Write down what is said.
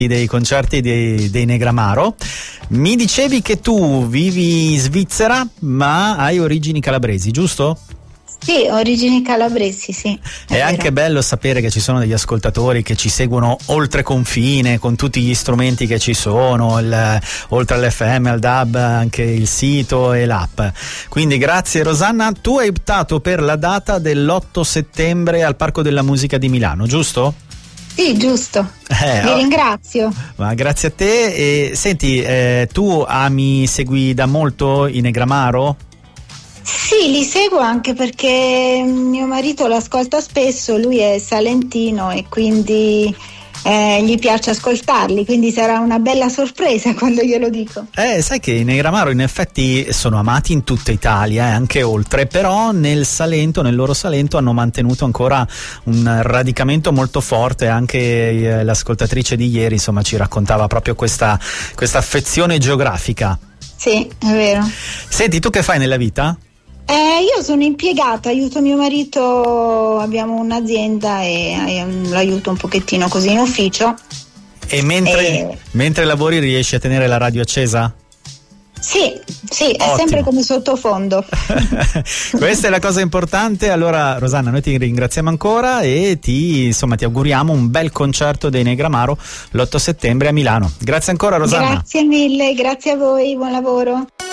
dei concerti dei Negramaro. Mi dicevi che tu vivi in Svizzera ma hai origini calabresi, giusto? Sì, origini calabresi, sì. È anche bello sapere che ci sono degli ascoltatori che ci seguono oltre confine con tutti gli strumenti che ci sono, oltre all'FM, al DAB, anche il sito e l'app. Quindi grazie Rosanna. Tu hai optato per la data dell'8 settembre al Parco della Musica di Milano, giusto? Sì, giusto. Vi ringrazio. Ma grazie a te. E senti, tu segui da molto i Negramaro? Sì, li seguo anche perché mio marito l'ascolta spesso, lui è salentino e quindi gli piace ascoltarli, quindi sarà una bella sorpresa quando glielo dico. Sai che i Negramaro in effetti sono amati in tutta Italia e anche oltre, però nel loro Salento hanno mantenuto ancora un radicamento molto forte. Anche l'ascoltatrice di ieri insomma ci raccontava proprio questa affezione geografica. Sì, è vero. Senti, tu che fai nella vita? Io sono impiegata, aiuto mio marito, abbiamo un'azienda e l'aiuto un pochettino così in ufficio. E mentre lavori riesci a tenere la radio accesa? Sì, è sempre come sottofondo. Questa è la cosa importante. Allora Rosanna, noi ti ringraziamo ancora e ti auguriamo un bel concerto dei Negramaro l'8 settembre a Milano. Grazie ancora Rosanna. Grazie mille, grazie a voi, buon lavoro.